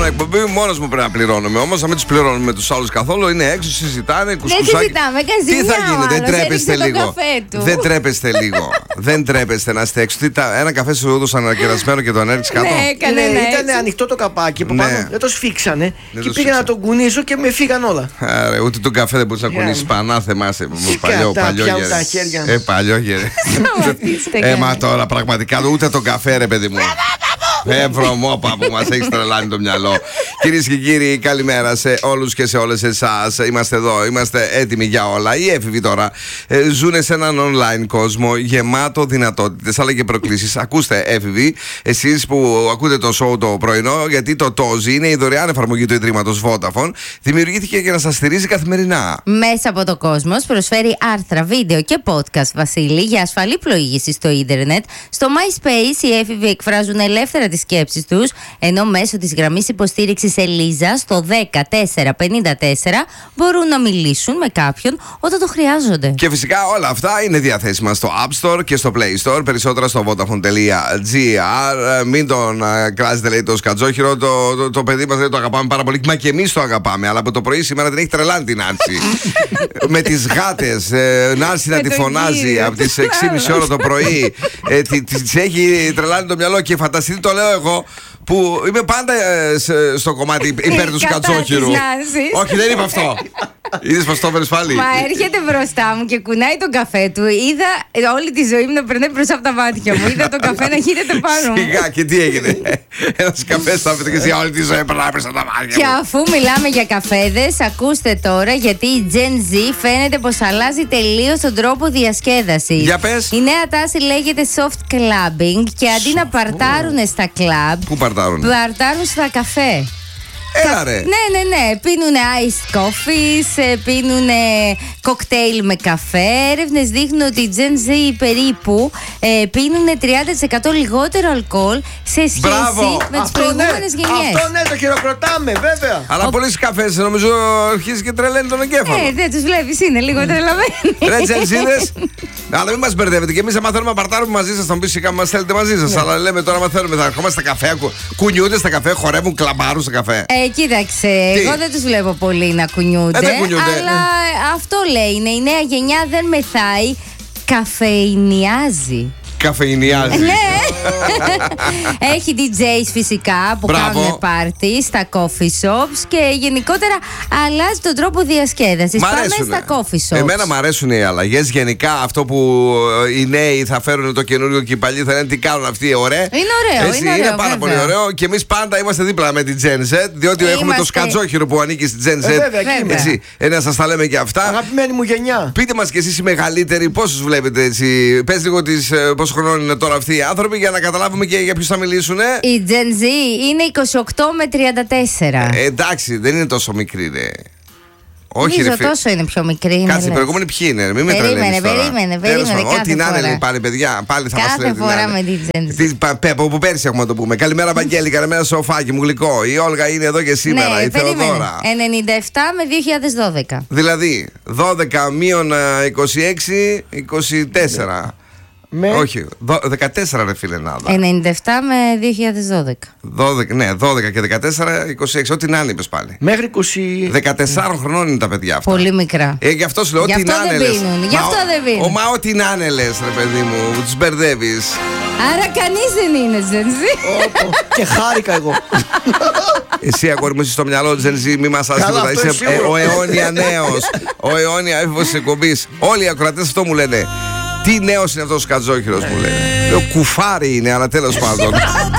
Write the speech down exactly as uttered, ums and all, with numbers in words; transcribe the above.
εκπομπή, μόνος μου πρέπει να πληρώνομαι. Όμως, να μην τους πληρώνουμε τους άλλους καθόλου, είναι έξω, συζητάνε, κουσκουσάκι. Δεν συζητάμε, τι θα γίνει, δεν τρέπεστε λίγο. Δεν τρέπεστε λίγο. Δεν τρέπεστε να είστε έξω. Ένα καφέ σου έδωσαν ανακερασμένο και το ανέριξε κάτω. Ναι, ήταν ανοιχτό το καπάκι από πάνω. Δεν το σφίξανε. Και πήγα να τον κουνήσω και με φύγαν όλα. Άρα, ούτε τον καφέ δεν μπορούσε να κουνήσει. Πανά θεμάσαι. Παλιό, παλιό γερέ. Ε, παλιό γερέ. Ε, μα τώρα πραγματικά ούτε τον καφέ, ρε παιδί μου. Ε, βρωμόπα που μας έχει τρελάνει το μυαλό. Κυρίες και κύριοι, καλημέρα σε όλους και σε όλες εσάς. Είμαστε εδώ, είμαστε έτοιμοι για όλα. Οι έφηβοι τώρα ε, ζουν σε έναν online κόσμο γεμάτο δυνατότητες αλλά και προκλήσεις. Ακούστε, έφηβοι, εσείς που ακούτε το show το πρωινό, γιατί το Τόζι είναι η δωρεάν εφαρμογή του Ιδρύματος Vodafone. Δημιουργήθηκε για να σας στηρίζει καθημερινά. Μέσα από το Κόσμος προσφέρει άρθρα, βίντεο και podcast, Βασίλη, για ασφαλή πλοήγηση στο ίντερνετ. Στο MySpace οι έφηβοι εκφράζουν ελεύθερα τις σκέψεις τους, ενώ μέσω της γραμμής υποστήριξης Ελίζα στο δέκα τέσσερα πενήντα τέσσερα μπορούν να μιλήσουν με κάποιον όταν το χρειάζονται. Και φυσικά όλα αυτά είναι διαθέσιμα στο App Store και στο Play Store. Περισσότερα στο vodafone τελεία gr. Μην τον uh, κράζετε, λέει το σκατζόχυρο. Το, το, το παιδί μας λέει το αγαπάμε πάρα πολύ. Μα και εμείς το αγαπάμε. Αλλά από το πρωί σήμερα την έχει τρελάνει την Νάνση. Με τις γάτες. Ε, Νάνση να τη φωνάζει από τις έξι και μισή ώρα το πρωί. Ε, Της έχει τρελάνει το μυαλό και φανταστείτε, το λέω εγώ, που είμαι πάντα ε, στο κομμάτι υπέρ του σκατζόχυρου. Όχι, δεν είπα αυτό. Είδες πως το έφερες πάλι. Μα έρχεται μπροστά μου και κουνάει τον καφέ του. Είδα όλη τη ζωή μου να περνάει μπροστά από τα μάτια μου. Είδα τον καφέ να χύνεται πάνω μου. Σιγά, και τι έγινε. Ένας καφές θα έφερε και εσύ όλη τη ζωή περνάει μπροστά από τα μάτια μου. Και αφού μιλάμε για καφέδες, ακούστε τώρα, γιατί η Gen Z φαίνεται πως αλλάζει τελείως τον τρόπο διασκέδασης. Για πες. Η νέα τάση λέγεται soft clubbing και αντί να παρτάρουν στα κλαμπ, πού παρτάρουν? Παρτάρουν στα καφέ. Έλα ρε. Ναι, ναι, ναι. Πίνουνε iced coffees, πίνουνε κοκτέιλ με καφέ. Έρευνες δείχνουν ότι οι Gen Z περίπου ε, πίνουνε τριάντα τοις εκατό λιγότερο αλκοόλ σε σχέση Μπράβο. με τις προηγούμενες ναι. γενιές. Αυτό ναι, το χειροκροτάμε, βέβαια. Αλλά Ο... πολλοί καφές νομίζω αρχίζει και τρελαίνει τον εγκέφαλο. Ε, δεν τους βλέπεις, είναι λίγο τρελαμένοι. Ρε Gen Z'δες. Αλλά μην μας μπερδεύετε. Και εμείς, άμα θέλουμε να παρτάρουμε μαζί σας, θα μου πεις σιγά μας θέλετε μαζί σας. Ναι. Αλλά λέμε τώρα, άμα θέλουμε, θα ερχόμαστε στα καφέ, κουνιούνται στα καφέ, χορεύουν, κλαμπάρουν στα καφέ. Ε, κοίταξε, Τι? εγώ δεν τους βλέπω πολύ να κουνιούνται. Ε, δεν κουνιούνται. Αλλά αυτό λέει, είναι η νέα γενιά δεν μεθάει, καφεϊνιάζει. Καφεϊνιάζει. Ναι. Έχει ντι τζέις φυσικά που Μπράβο. κάνουν πάρτι στα coffee shops και γενικότερα αλλάζει τον τρόπο διασκέδασης. Πάμε στα coffee shops. Εμένα μου αρέσουν οι αλλαγές. Γενικά αυτό που οι νέοι θα φέρουν το καινούριο και οι παλιοί θα λένε τι κάνουν αυτοί, ωραία. Είναι ωραίο. Έτσι, είναι, είναι ωραίο, πάρα βέβαια. πολύ ωραίο και εμείς πάντα είμαστε δίπλα με την Gen Z, διότι Είμαστε... έχουμε το σκατζόχυρο που ανήκει στην Gen Z. Ε, βέβαια, βέβαια. Έτσι, ε, να σας τα λέμε και αυτά. Αγαπημένη μου γενιά. Πείτε μας κι εσείς οι μεγαλύτεροι πόσους βλέπετε έτσι. Πες λίγο τις, πόσο χρονών είναι τώρα αυτοί οι άνθρωποι για να καταλάβουμε και για ποιους θα μιλήσουν. Η Gen Z είναι είκοσι οκτώ με τριάντα τέσσερα. Ε, εντάξει, δεν είναι τόσο μικρή, ρε. Όχι, Νομίζω ρε, φι... τόσο είναι πιο μικρή. Κάτσε, οι προηγούμενοι ποιοι είναι, μην με τρελαίνεις Περίμενε, τώρα. περίμενε, περίμενε. Ό,τι να είναι, λέει, πάλι παιδιά, πάλι θα μας Κάθε λέτε. φορά με την Gen Z. Πέπο, που πέρσι έχουμε να το πούμε. Καλημέρα, Βαγγέλη, καλημέρα, Σοφάκι μου γλυκό. Η Όλγα είναι εδώ και σήμερα, ναι, η Θεοδόρα. ενενήντα επτά με δύο χιλιάδες δώδεκα. Δηλαδή, δώδεκα μείον είκοσι έξι, είκοσι τέσσερα. Με... Όχι, δεκατέσσερα ρε φίλε Νάδα. ενενήντα επτά με δύο χιλιάδες δώδεκα. δώδεκα, ναι, δώδεκα και δεκατέσσερα, είκοσι έξι. Ό,τι να είναι, είπες πάλι. Μέχρι είκοσι. δεκατέσσερα χρονών είναι τα παιδιά αυτά. Πολύ μικρά. Ε, γι' αυτό σου λέω, Γι' ό,τι αυτό να είναι. δεν λες. πίνουν. Γι' αυτό Μα, δεν πίνουν. Ο, μα ό,τι να είναι λες, ρε παιδί μου, τους μπερδεύεις. Άρα κανείς δεν είναι Gen Z. Και χάρηκα εγώ. Εσύ, αγόρι μου, είσαι στο μυαλό του Gen Z, μη μας άσχετα. Είσαι ε, ο αιώνια νέος, ο αιώνια έφηβος της εκπομπής. Όλοι οι ακροατές αυτό μου λένε. Τι νέος είναι αυτός ο σκατζόχυρος, μου λένε. Λέω κουφάρι είναι, αλλά τέλος πάντων.